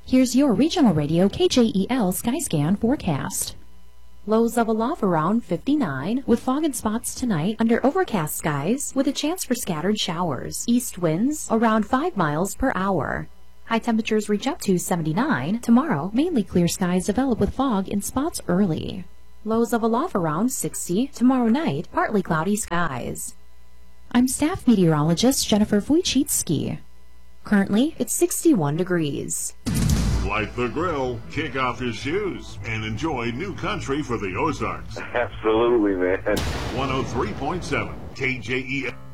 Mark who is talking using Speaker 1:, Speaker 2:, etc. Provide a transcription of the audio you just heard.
Speaker 1: Here's your regional radio KJEL Skyscan forecast. Lows of aloft around 59, with fog and spots tonight under overcast skies with a chance for scattered showers. East winds around 5 miles per hour. High temperatures reach up to 79. Tomorrow, mainly clear skies develop with fog in spots early. Lows of aloft around 60. Tomorrow night, partly cloudy skies. I'm staff meteorologist Jennifer Wojcicki. Currently, it's 61 degrees.
Speaker 2: Light the grill, kick off your shoes, and enjoy new country for the Ozarks.
Speaker 3: Absolutely, man.
Speaker 2: 103.7 KJEL.